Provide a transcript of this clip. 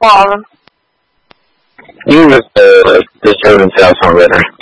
Well, You missed the German South song better.